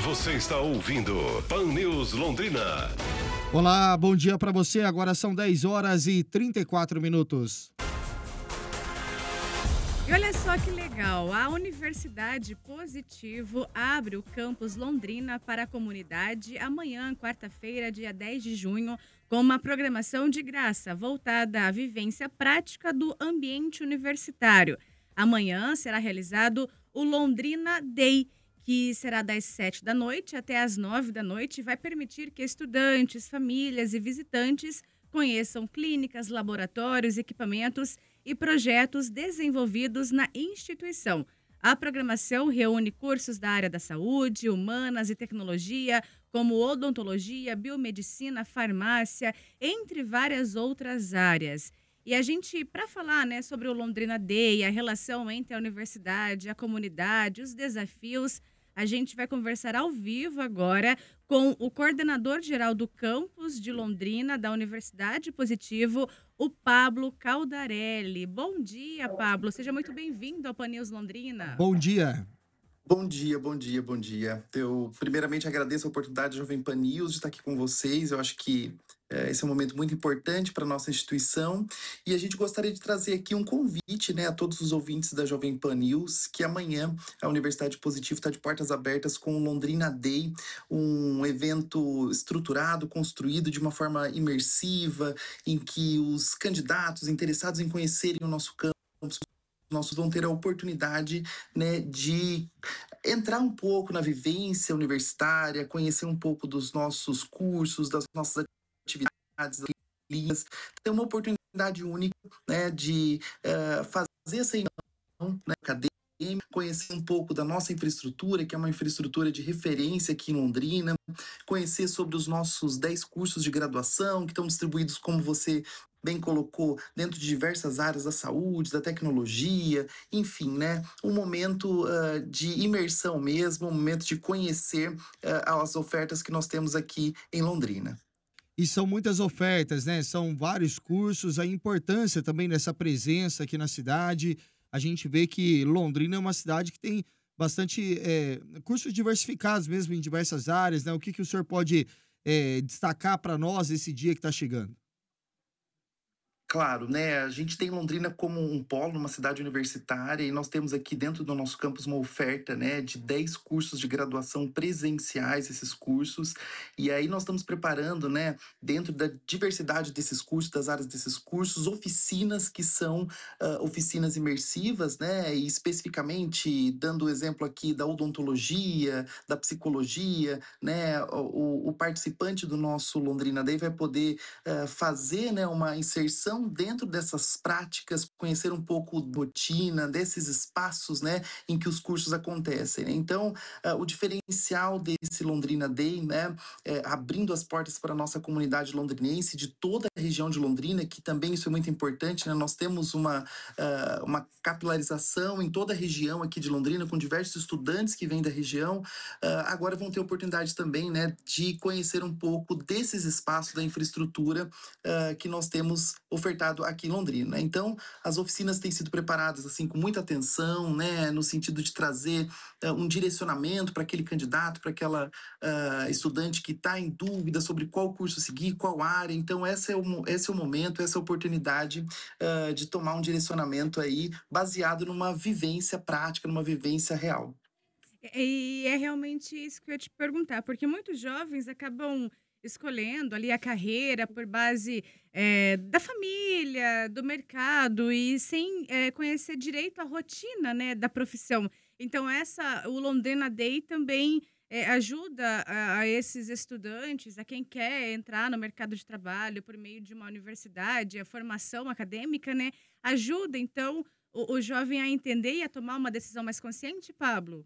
Você está ouvindo Pan News Londrina. Olá, bom dia para você. Agora são 10 horas e 34 minutos. E olha só que legal, a Universidade Positivo abre o campus Londrina para a comunidade amanhã, quarta-feira, dia 10 de junho, com uma programação de graça voltada à vivência prática do ambiente universitário. Amanhã será realizado o Londrina Day, que será das 7 da noite até as 9 da noite e vai permitir que estudantes, famílias e visitantes conheçam clínicas, laboratórios, equipamentos e projetos desenvolvidos na instituição. A programação reúne cursos da área da saúde, humanas e tecnologia, como odontologia, biomedicina, farmácia, entre várias outras áreas. E a gente, para falar, sobre o Londrina Day, a relação entre a universidade, a comunidade, os desafios, a gente vai conversar ao vivo agora com o coordenador-geral do campus de Londrina, da Universidade Positivo, o Pablo Caldarelli. Bom dia, Pablo. Seja muito bem-vindo ao Pan News Londrina. Bom dia. Bom dia, bom dia, bom dia. Eu, primeiramente, agradeço a oportunidade da Jovem Pan News de estar aqui com vocês. Eu acho que esse é um momento muito importante para a nossa instituição e a gente gostaria de trazer aqui um convite, a todos os ouvintes da Jovem Pan News, que amanhã a Universidade Positivo está de portas abertas com o Londrina Day, um evento estruturado, construído de uma forma imersiva, em que os candidatos interessados em conhecerem o nosso campus, nós vão ter a oportunidade, de entrar um pouco na vivência universitária, conhecer um pouco dos nossos cursos, das nossas atividades, das linhas. Ter uma oportunidade única, de fazer essa imersão, acadêmica, conhecer um pouco da nossa infraestrutura, que é uma infraestrutura de referência aqui em Londrina, conhecer sobre os nossos 10 cursos de graduação, que estão distribuídos, como você bem colocou, dentro de diversas áreas da saúde, da tecnologia, enfim, um momento de imersão mesmo, um momento de conhecer as ofertas que nós temos aqui em Londrina. E são muitas ofertas, São vários cursos, a importância também dessa presença aqui na cidade. A gente vê que Londrina é uma cidade que tem bastante cursos diversificados mesmo em diversas áreas, O que o senhor pode destacar para nós esse dia que está chegando? Claro, a gente tem Londrina como um polo, uma cidade universitária, e nós temos aqui dentro do nosso campus uma oferta, de 10 cursos de graduação presenciais, esses cursos, e aí nós estamos preparando, dentro da diversidade desses cursos, das áreas desses cursos, oficinas que são oficinas imersivas, e especificamente, dando o exemplo aqui da odontologia, da psicologia, o participante do nosso Londrina Day vai poder fazer, uma inserção dentro dessas práticas, conhecer um pouco da rotina, desses espaços, em que os cursos acontecem. Então, o diferencial desse Londrina Day, abrindo as portas para a nossa comunidade londrinense, de toda a região de Londrina, que também isso é muito importante, nós temos uma capilarização em toda a região aqui de Londrina, com diversos estudantes que vêm da região, agora vão ter oportunidade também, de conhecer um pouco desses espaços da infraestrutura que nós temos ofertado aqui em Londrina. Então, as oficinas têm sido preparadas assim com muita atenção, no sentido de trazer um direcionamento para aquele candidato, para aquela estudante que está em dúvida sobre qual curso seguir, qual área. Então, esse é o momento, essa é a oportunidade de tomar um direcionamento aí baseado numa vivência prática, numa vivência real. E é realmente isso que eu ia te perguntar, porque muitos jovens acabam escolhendo ali a carreira por base da família, do mercado e sem conhecer direito a rotina, da profissão. Então, o Londrina Day também ajuda a esses estudantes, a quem quer entrar no mercado de trabalho por meio de uma universidade, a formação acadêmica, ajuda, então, o jovem a entender e a tomar uma decisão mais consciente, Pablo?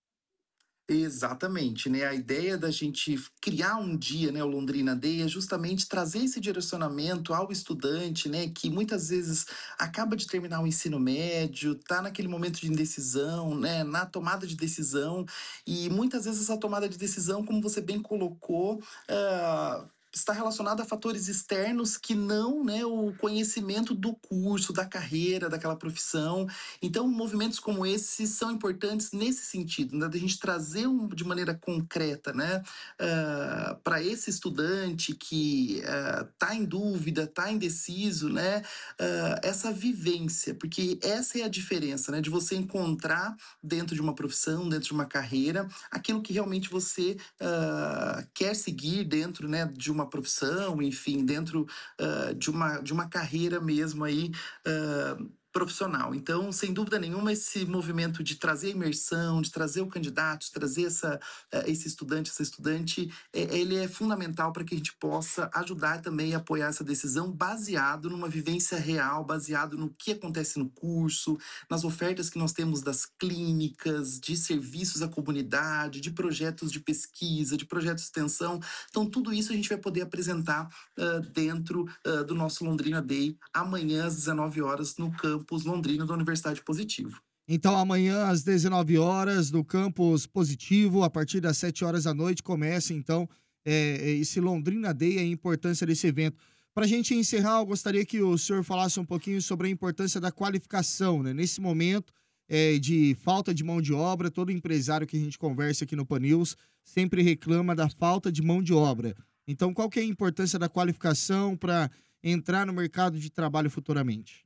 Exatamente, A ideia da gente criar um dia, o Londrina Day, é justamente trazer esse direcionamento ao estudante, que muitas vezes acaba de terminar o ensino médio, tá naquele momento de indecisão, na tomada de decisão, e muitas vezes essa tomada de decisão, como você bem colocou, está relacionado a fatores externos que não, né, o conhecimento do curso, da carreira, daquela profissão. Então, movimentos como esses são importantes nesse sentido, né, da gente trazer de maneira concreta, né, para esse estudante que está em dúvida, está indeciso, né, essa vivência, porque essa é a diferença, né, de você encontrar dentro de uma profissão, dentro de uma carreira, aquilo que realmente você quer seguir dentro, né, de uma profissão, enfim, dentro de uma carreira mesmo aí profissional. Então, sem dúvida nenhuma, esse movimento de trazer a imersão, de trazer o candidato, de trazer esse estudante, essa estudante, ele é fundamental para que a gente possa ajudar também a apoiar essa decisão baseado numa vivência real, baseado no que acontece no curso, nas ofertas que nós temos das clínicas, de serviços à comunidade, de projetos de pesquisa, de projetos de extensão. Então, tudo isso a gente vai poder apresentar dentro do nosso Londrina Day, amanhã às 19 horas, no campus Londrina da Universidade Positivo. Então, amanhã às 19 horas, no campus Positivo, a partir das 7 horas da noite, começa, então, esse Londrina Day e a importância desse evento. Para a gente encerrar, eu gostaria que o senhor falasse um pouquinho sobre a importância da qualificação, né? Nesse momento de falta de mão de obra, todo empresário que a gente conversa aqui no Pan News sempre reclama da falta de mão de obra. Então, qual que é a importância da qualificação para entrar no mercado de trabalho futuramente?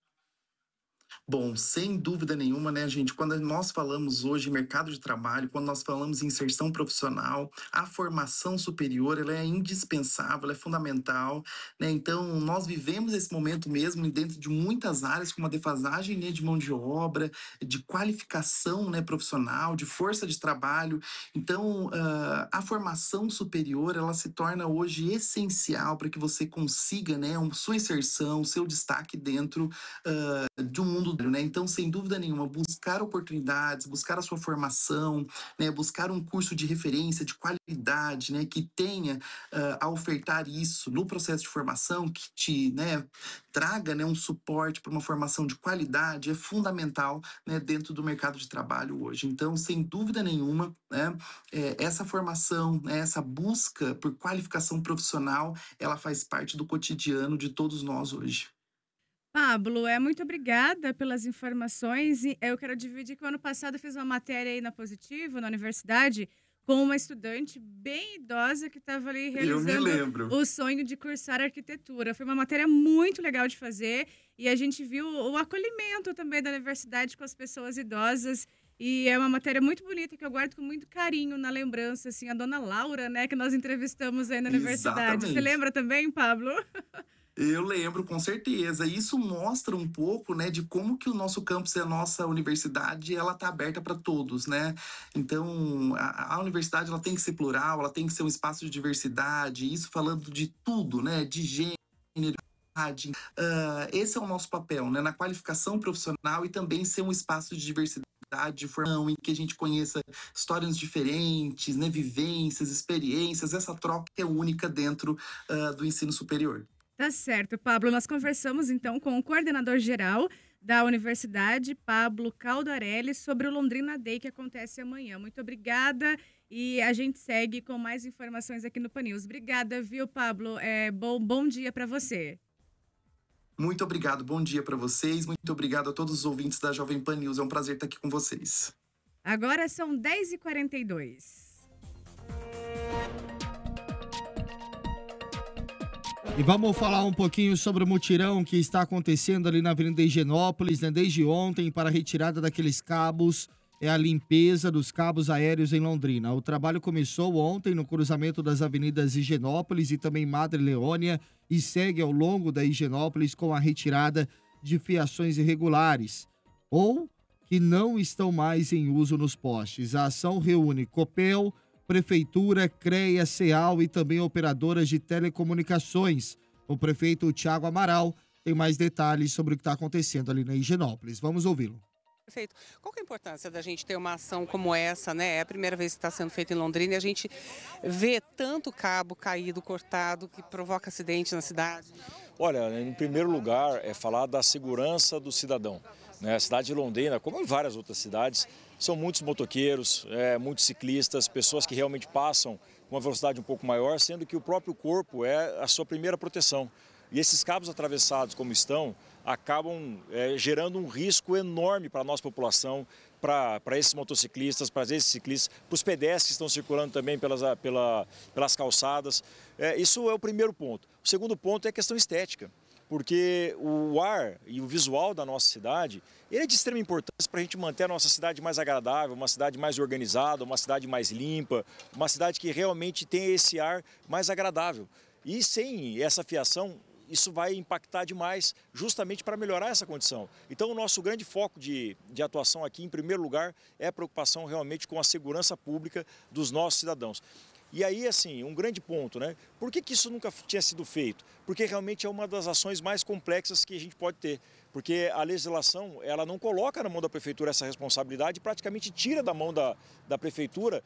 Bom, sem dúvida nenhuma, né, gente? Quando nós falamos hoje em mercado de trabalho, quando nós falamos em inserção profissional, a formação superior, ela é indispensável, ela é fundamental, né? Então, nós vivemos esse momento mesmo dentro de muitas áreas com uma defasagem, né, de mão de obra, de qualificação, né, profissional, de força de trabalho. Então, a formação superior, ela se torna hoje essencial para que você consiga, né, sua inserção, seu destaque dentro de um mundo, né? Então, sem dúvida nenhuma, buscar oportunidades, buscar a sua formação, né? Buscar um curso de referência, de qualidade, né? Que tenha a ofertar isso no processo de formação, que te, né, traga, né, um suporte para uma formação de qualidade, é fundamental, né, dentro do mercado de trabalho hoje. Então, sem dúvida nenhuma, né, essa formação, né, essa busca por qualificação profissional, ela faz parte do cotidiano de todos nós hoje. Pablo, muito obrigada pelas informações. E eu quero dividir que o ano passado eu fiz uma matéria aí na Positivo, na universidade, com uma estudante bem idosa que estava ali Eu me realizando lembro. o sonho de cursar arquitetura. Foi uma matéria muito legal de fazer e a gente viu o acolhimento também da universidade com as pessoas idosas. E é uma matéria muito bonita que eu guardo com muito carinho na lembrança, assim, a dona Laura, né, que nós entrevistamos aí na universidade. Você Exatamente. lembra também, Pablo? Eu lembro, com certeza. Isso mostra um pouco, né, de como que o nosso campus e a nossa universidade, ela tá aberta para todos, né? Então, a universidade, ela tem que ser plural, ela tem que ser um espaço de diversidade, isso falando de tudo, né, de gênero, idade. Esse é o nosso papel, né, na qualificação profissional e também ser um espaço de diversidade, de formação, em que a gente conheça histórias diferentes, né, vivências, experiências. Essa troca é única dentro do ensino superior. Tá certo, Pablo. Nós conversamos então com o coordenador-geral da Universidade, Pablo Caldarelli, sobre o Londrina Day que acontece amanhã. Muito obrigada e a gente segue com mais informações aqui no Pan News. Obrigada, viu, Pablo? Bom dia para você. Muito obrigado, bom dia para vocês. Muito obrigado a todos os ouvintes da Jovem Pan News. É um prazer estar aqui com vocês. Agora são 10h42. E vamos falar um pouquinho sobre o mutirão que está acontecendo ali na Avenida Higienópolis, né? Desde ontem, para a retirada daqueles cabos, a limpeza dos cabos aéreos em Londrina. O trabalho começou ontem no cruzamento das avenidas Higienópolis e também Madre Leônia e segue ao longo da Higienópolis com a retirada de fiações irregulares ou que não estão mais em uso nos postes. A ação reúne Copel, Prefeitura, CREA, CEAL e também operadoras de telecomunicações. O prefeito Thiago Amaral tem mais detalhes sobre o que está acontecendo ali na Higienópolis. Vamos ouvi-lo. Perfeito. Qual que é a importância da gente ter uma ação como essa, né? É a primeira vez que está sendo feita em Londrina e a gente vê tanto cabo caído, cortado, que provoca acidente na cidade. Olha, em primeiro lugar, é falar da segurança do cidadão. A cidade de Londrina, como em várias outras cidades, são muitos motoqueiros, muitos ciclistas, pessoas que realmente passam com uma velocidade um pouco maior, sendo que o próprio corpo é a sua primeira proteção. E esses cabos atravessados como estão, acabam gerando um risco enorme para a nossa população, para esses motociclistas, para esses ciclistas, para os pedestres que estão circulando também pelas calçadas. Isso é o primeiro ponto. O segundo ponto é a questão estética, porque o ar e o visual da nossa cidade, ele é de extrema importância para a gente manter a nossa cidade mais agradável, uma cidade mais organizada, uma cidade mais limpa, uma cidade que realmente tenha esse ar mais agradável. E sem essa fiação, isso vai impactar demais justamente para melhorar essa condição. Então o nosso grande foco de atuação aqui, em primeiro lugar, é a preocupação realmente com a segurança pública dos nossos cidadãos. E aí, assim, um grande ponto, né? Por que isso nunca tinha sido feito? Porque realmente é uma das ações mais complexas que a gente pode ter. Porque a legislação, ela não coloca na mão da prefeitura essa responsabilidade, praticamente tira da mão da prefeitura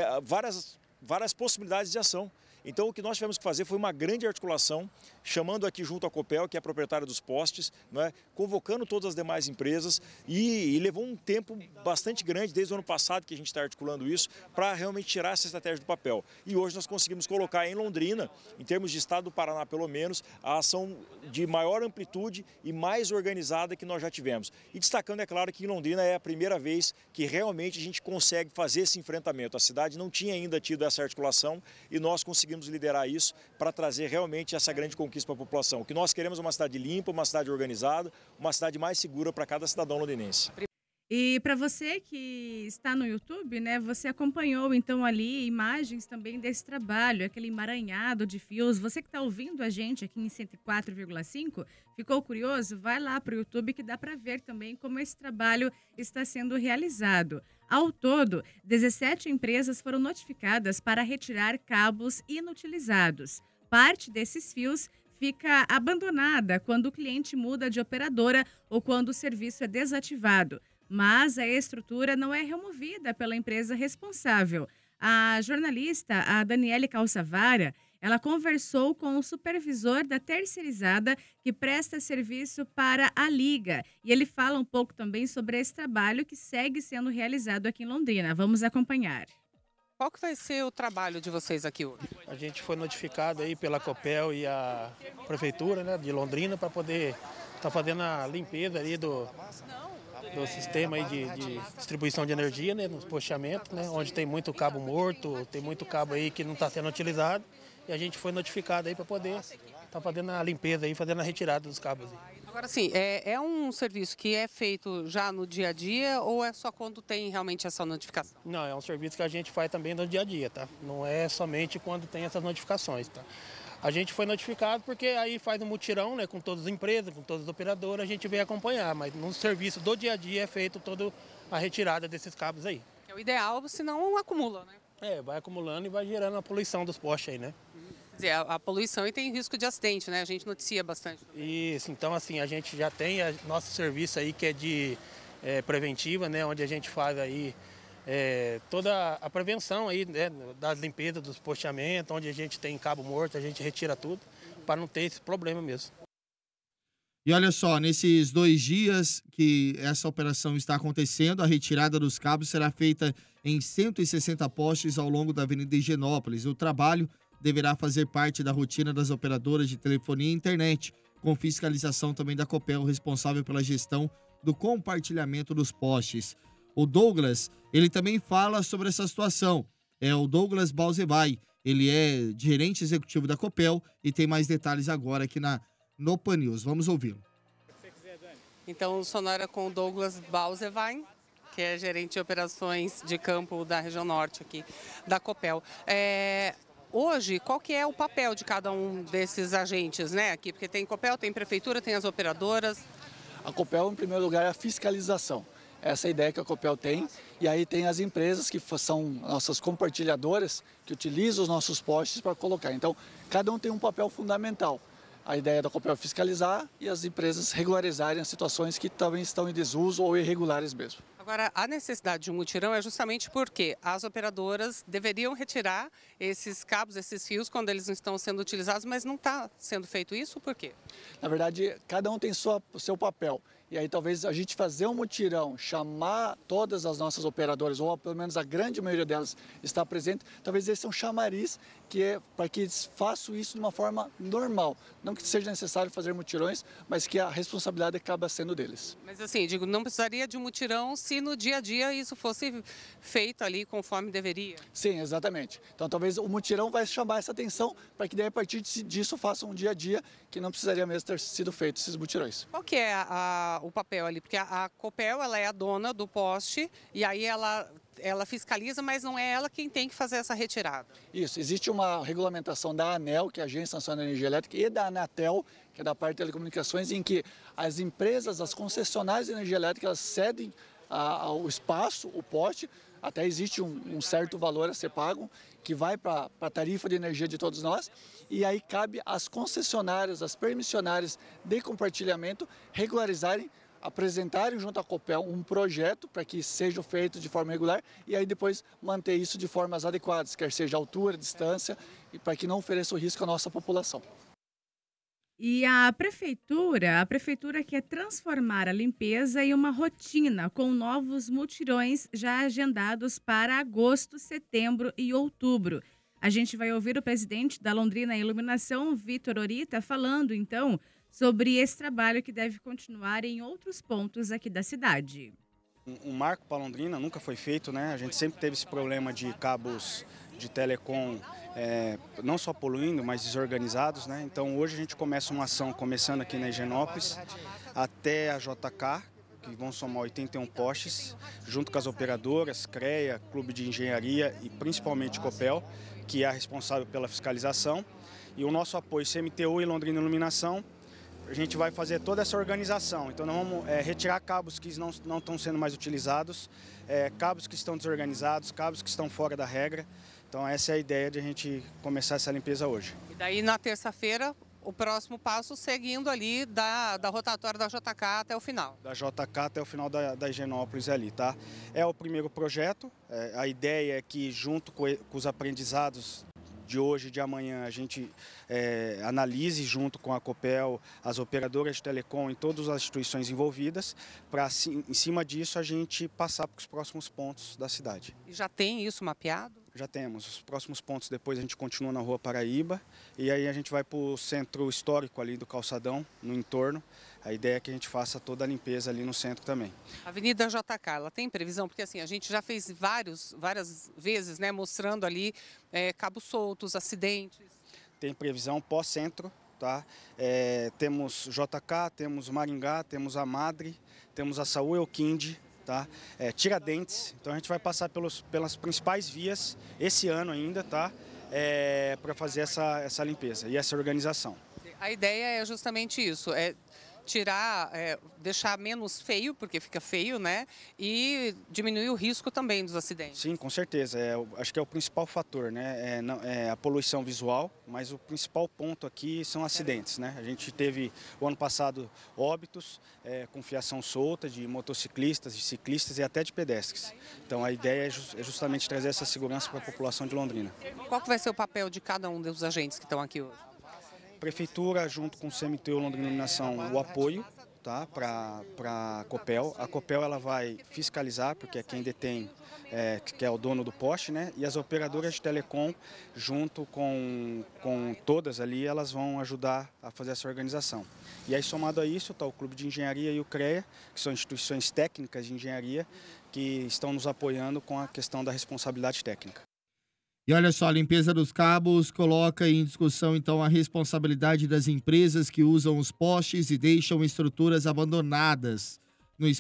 várias possibilidades de ação. Então, o que nós tivemos que fazer foi uma grande articulação, chamando aqui junto à Copel, que é a proprietária dos postes, né, convocando todas as demais empresas e levou um tempo bastante grande, desde o ano passado que a gente está articulando isso, para realmente tirar essa estratégia do papel. E hoje nós conseguimos colocar em Londrina, em termos de estado do Paraná pelo menos, a ação de maior amplitude e mais organizada que nós já tivemos. E destacando, é claro, que em Londrina é a primeira vez que realmente a gente consegue fazer esse enfrentamento. A cidade não tinha ainda tido essa articulação e nós conseguimos liderar isso para trazer realmente essa grande conquista para a população. O que nós queremos é uma cidade limpa, uma cidade organizada, uma cidade mais segura para cada cidadão londrinense. E para você que está no YouTube, né, você acompanhou então ali imagens também desse trabalho, aquele emaranhado de fios. Você que está ouvindo a gente aqui em 104,5, ficou curioso? Vai lá para o YouTube que dá para ver também como esse trabalho está sendo realizado. Ao todo, 17 empresas foram notificadas para retirar cabos inutilizados. Parte desses fios fica abandonada quando o cliente muda de operadora ou quando o serviço é desativado. Mas a estrutura não é removida pela empresa responsável. A jornalista, a Daniele Calçavara, ela conversou com o supervisor da terceirizada que presta serviço para a Liga. E ele fala um pouco também sobre esse trabalho que segue sendo realizado aqui em Londrina. Vamos acompanhar. Qual que vai ser o trabalho de vocês aqui hoje? A gente foi notificado aí pela Copel e a Prefeitura, né, de Londrina para poder estar fazendo a limpeza ali do sistema aí de distribuição de energia, né, nos posteamentos, né, onde tem muito cabo morto, tem muito cabo aí que não está sendo utilizado. E a gente foi notificado aí para poder estar fazendo a limpeza aí, fazendo a retirada dos cabos aí. Agora sim, é um serviço que é feito já no dia a dia ou é só quando tem realmente essa notificação? Não, é um serviço que a gente faz também no dia a dia, tá? Não é somente quando tem essas notificações, tá? A gente foi notificado porque aí faz um mutirão, né, com todas as empresas, com todas as operadoras, a gente vem acompanhar, mas no serviço do dia a dia é feito toda a retirada desses cabos aí. É o ideal, senão acumula, né? Vai acumulando e vai gerando a poluição dos postes aí, né? Quer dizer, a poluição e tem risco de acidente, né? A gente noticia bastante. Isso, então assim, a gente já tem nosso serviço aí que é de preventiva, né, onde a gente faz aí toda a prevenção aí, né, das limpezas dos posteamentos, onde a gente tem cabo morto, a gente retira tudo para não ter esse problema mesmo. E olha só, nesses 2 dias que essa operação está acontecendo, a retirada dos cabos será feita em 160 postes ao longo da Avenida Higienópolis. O trabalho deverá fazer parte da rotina das operadoras de telefonia e internet, com fiscalização também da Copel, responsável pela gestão do compartilhamento dos postes. O Douglas, ele também fala sobre essa situação. É o Douglas Balzevai, ele é gerente executivo da Copel e tem mais detalhes agora aqui no Pan News. Vamos ouvi-lo. Então, o Sonora com o Douglas Balzevai, que é gerente de operações de campo da região norte aqui da Copel. Hoje, qual que é o papel de cada um desses agentes, né, aqui? Porque tem Copel, tem prefeitura, tem as operadoras. A Copel, em primeiro lugar, é a fiscalização. Essa é a ideia que a Copel tem. E aí tem as empresas que são nossas compartilhadoras, que utilizam os nossos postes para colocar. Então, cada um tem um papel fundamental. A ideia da Copel é fiscalizar e as empresas regularizarem as situações que também estão em desuso ou irregulares mesmo. Agora, a necessidade de um mutirão é justamente porque as operadoras deveriam retirar esses cabos, esses fios, quando eles não estão sendo utilizados, mas não está sendo feito isso, por quê? Na verdade, cada um tem o seu papel. E aí talvez a gente fazer um mutirão, chamar todas as nossas operadoras, ou pelo menos a grande maioria delas está presente, talvez esse é um chamariz que é para que eles façam isso de uma forma normal. Não que seja necessário fazer mutirões, mas que a responsabilidade acaba sendo deles. Mas assim, digo, não precisaria de um mutirão se no dia a dia isso fosse feito ali conforme deveria. Sim, exatamente. Então talvez o mutirão vai chamar essa atenção para que daí a partir disso façam um dia a dia que não precisaria mesmo ter sido feito esses mutirões. Qual que é o papel ali? Porque a Copel, ela é a dona do poste e aí ela fiscaliza, mas não é ela quem tem que fazer essa retirada. Isso, existe uma regulamentação da ANEEL, que é a Agência Nacional de Energia Elétrica, e da Anatel, que é da parte de telecomunicações, em que as empresas, as concessionárias de energia elétrica, elas cedem ao espaço, o poste, até existe um certo valor a ser pago, que vai para a tarifa de energia de todos nós, e aí cabe às concessionárias, às permissionárias de compartilhamento regularizarem, apresentarem junto à Copel um projeto para que seja feito de forma regular e aí depois manter isso de formas adequadas, quer seja altura, distância, e para que não ofereça o risco à nossa população. E a prefeitura quer transformar a limpeza em uma rotina, com novos mutirões já agendados para agosto, setembro e outubro. A gente vai ouvir o presidente da Londrina Iluminação, Vitor Orita, falando então sobre esse trabalho que deve continuar em outros pontos aqui da cidade. Um marco para Londrina nunca foi feito, né? A gente sempre teve esse problema de cabos de telecom não só poluindo, mas desorganizados, né? Então hoje a gente começa uma ação, começando aqui na Higienópolis, até a JK, que vão somar 81 postes, junto com as operadoras, CREA, Clube de Engenharia e principalmente Copel, que é a responsável pela fiscalização. E o nosso apoio CMTU e Londrina Iluminação, a gente vai fazer toda essa organização. Então nós vamos retirar cabos que não estão sendo mais utilizados, cabos que estão desorganizados, cabos que estão fora da regra. Então essa é a ideia de a gente começar essa limpeza hoje. E daí na terça-feira, o próximo passo seguindo ali da rotatória da JK até o final. Da JK até o final da Higienópolis ali, tá? É o primeiro projeto, a ideia é que junto com os aprendizados de hoje e de amanhã a gente analise junto com a Copel, as operadoras de telecom e todas as instituições envolvidas, para em cima disso a gente passar para os próximos pontos da cidade. E já tem isso mapeado? Já temos. Os próximos pontos depois a gente continua na Rua Paraíba e aí a gente vai para o centro histórico ali do Calçadão, no entorno. A ideia é que a gente faça toda a limpeza ali no centro também. Avenida JK, ela tem previsão? Porque assim, a gente já fez várias vezes, né, mostrando ali cabos soltos, acidentes. Tem previsão pós-centro, tá? Temos JK, temos Maringá, temos a Madre, temos a Saúl Elquinde, tá? Tiradentes. Então a gente vai passar pelas principais vias esse ano ainda, tá? Para fazer essa limpeza e essa organização. A ideia é justamente isso, tirar, deixar menos feio, porque fica feio, né? E diminuir o risco também dos acidentes. Sim, com certeza. Acho que é o principal fator, né? A poluição visual, mas o principal ponto aqui são acidentes, né? A gente teve o ano passado óbitos com fiação solta de motociclistas, de ciclistas e até de pedestres. Então a ideia é justamente trazer essa segurança para a população de Londrina. Qual que vai ser o papel de cada um dos agentes que estão aqui hoje? Prefeitura, junto com o CMTU Londrina Iluminação, o apoio, tá, para a Copel. A Copel ela vai fiscalizar, porque é quem detém, que é o dono do poste, né? E as operadoras de telecom, junto com todas ali, elas vão ajudar a fazer essa organização. E aí, somado a isso, está o Clube de Engenharia e o CREA, que são instituições técnicas de engenharia, que estão nos apoiando com a questão da responsabilidade técnica. E olha só, a limpeza dos cabos coloca em discussão, então, a responsabilidade das empresas que usam os postes e deixam estruturas abandonadas.